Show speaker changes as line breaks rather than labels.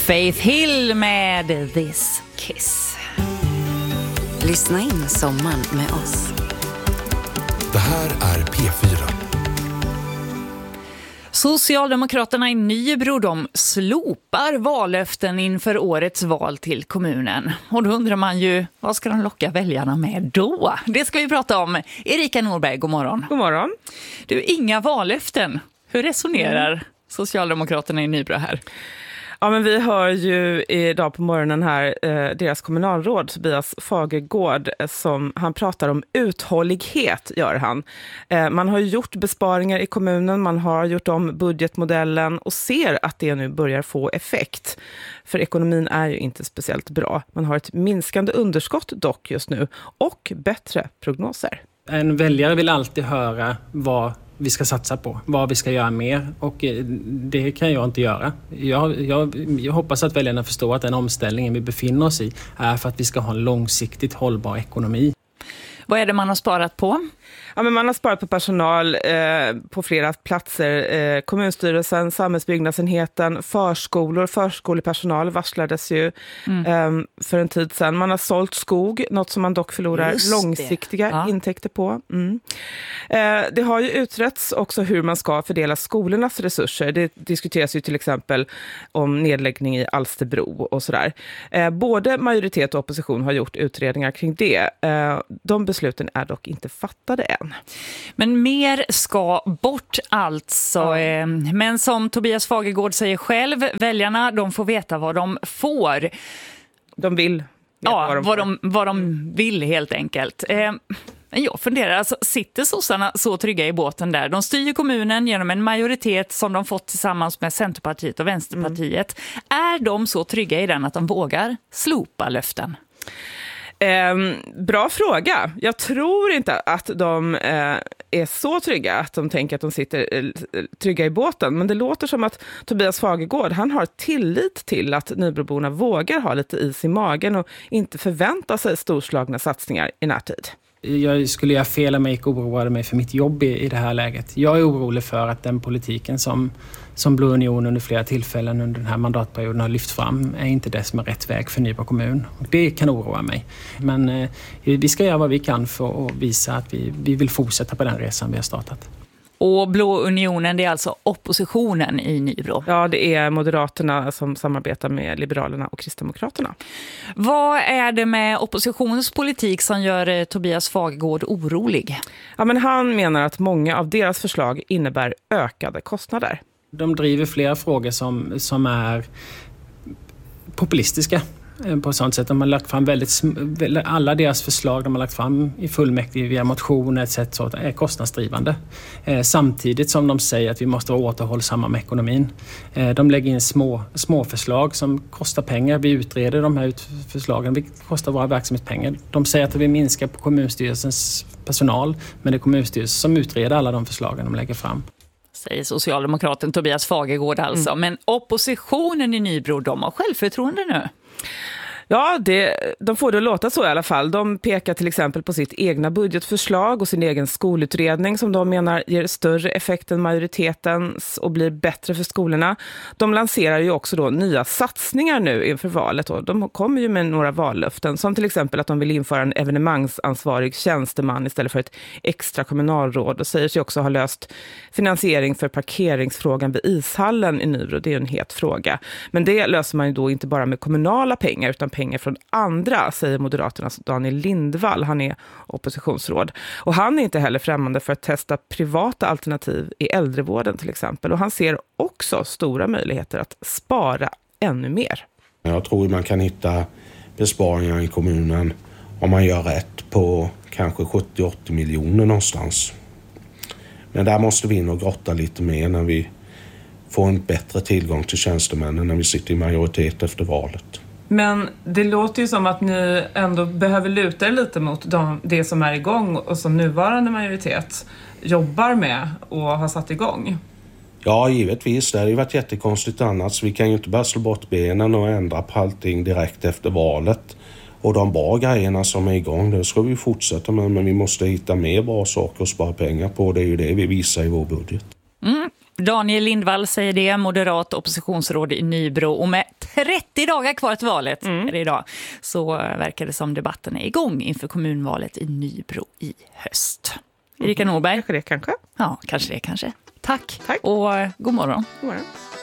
Faith Hill med This Kiss.
Lyssna in sommaren med oss.
Det här är P4.
Socialdemokraterna i Nybro, de slopar vallöften inför årets val till kommunen. Och då undrar man ju, vad ska de locka väljarna med då? Det ska vi prata om. Erika Norberg, god morgon.
God morgon.
Du, inga vallöften. Hur resonerar Socialdemokraterna i Nybro här?
Ja, men vi hör ju idag på morgonen här deras kommunalråd Tobias Fagergård som han pratar om uthållighet, gör han. Man har gjort besparingar i kommunen, man har gjort om budgetmodellen och ser att det nu börjar få effekt. För ekonomin är ju inte speciellt bra. Man har ett minskande underskott dock just nu och bättre prognoser.
En väljare vill alltid höra vad vi ska satsa på, vad vi ska göra mer, och det kan jag inte göra. Jag hoppas att väljarna förstår att den omställningen vi befinner oss i är för att vi ska ha en långsiktigt hållbar ekonomi.
Vad är det man har sparat på?
Ja, men man har sparat på personal på flera platser. Kommunstyrelsen, samhällsbyggnadsenheten, förskolepersonal varslades ju för en tid sedan. Man har sålt skog, något som man dock förlorar långsiktiga intäkter på. Det har ju utretts också hur man ska fördela skolornas resurser. Det diskuteras ju till exempel om nedläggning i Alsterbro och sådär. Både majoritet och opposition har gjort utredningar kring det. De besluten är dock inte fattade än.
Men mer ska bort alltså. Men som Tobias Fagergård säger själv, väljarna, de får veta vad de får.
De vill.
Vad de vill helt enkelt. Jag funderar, alltså, sitter sossarna så trygga i båten där? De styr kommunen genom en majoritet som de fått tillsammans med Centerpartiet och Vänsterpartiet. Är de så trygga i den att de vågar slopa löften?
Bra fråga. Jag tror inte att de är så trygga att de tänker att de sitter trygga i båten. Men det låter som att Tobias Fagergård, han har tillit till att Nybroborna vågar ha lite is i magen och inte förvänta sig storslagna satsningar i närtid.
Jag skulle göra fel om jag gick och oroade mig för mitt jobb i det här läget. Jag är orolig för att den politiken som Blå Union under flera tillfällen under den här mandatperioden har lyft fram är inte det som är rätt väg för Nybro kommun. Och det kan oroa mig. Men vi ska göra vad vi kan för att visa att vi vill fortsätta på den resan vi har startat.
Och Blå Unionen, det är alltså oppositionen i Nybro?
Ja, det är Moderaterna som samarbetar med Liberalerna och Kristdemokraterna.
Vad är det med oppositionspolitik som gör Tobias Fagergård orolig?
Ja, men han menar att många av deras förslag innebär ökade kostnader.
De driver flera frågor som är populistiska på sånt sätt. De har lagt fram alla deras förslag de har lagt fram i fullmäktige via motioner etc. så är kostnadsdrivande. Samtidigt som de säger att vi måste vara återhållsamma med ekonomin. De lägger in små förslag som kostar pengar. Vi utreder de här förslagen. Vi kostar våra verksamhetspengar. De säger att vi minskar på kommunstyrelsens personal, men det är kommunstyrelsen som utreder alla de förslagen de lägger fram.
Säger socialdemokraten Tobias Fagergård alltså. Men oppositionen i Nybro, de har självförtroende nu.
Ja, de får det att låta så i alla fall. De pekar till exempel på sitt egna budgetförslag och sin egen skolutredning som de menar ger större effekt än majoritetens och blir bättre för skolorna. De lanserar ju också då nya satsningar nu inför valet och de kommer ju med några vallöften som till exempel att de vill införa en evenemangsansvarig tjänsteman istället för ett extra kommunalråd och säger sig också ha löst finansiering för parkeringsfrågan vid ishallen i Nybro. Det är en het fråga. Men det löser man ju då inte bara med kommunala pengar utan pengar från andra, säger Moderaternas Daniel Lindvall. Han är oppositionsråd. Och han är inte heller främmande för att testa privata alternativ i äldrevården till exempel. Och han ser också stora möjligheter att spara ännu mer.
Jag tror man kan hitta besparingar i kommunen om man gör rätt på kanske 70-80 miljoner någonstans. Men där måste vi in och grotta lite mer när vi får en bättre tillgång till tjänstemännen när vi sitter i majoritet efter valet.
Men det låter ju som att ni ändå behöver luta er lite mot det som är igång och som nuvarande majoritet jobbar med och har satt igång.
Ja, givetvis. Det har ju varit jättekonstigt annars. Vi kan ju inte bara slå bort benen och ändra på allting direkt efter valet. Och de bra grejerna som är igång, det ska vi fortsätta med. Men vi måste hitta mer bra saker och spara pengar på. Det är ju det vi visar i vår budget.
Daniel Lindvall säger det, moderat oppositionsråd i Nybro. Och med 30 dagar kvar till valet är det idag, så verkar det som debatten är igång inför kommunvalet i Nybro i höst. Erika Norberg.
Kanske det.
Ja, kanske det. Tack. Och god morgon.
God morgon.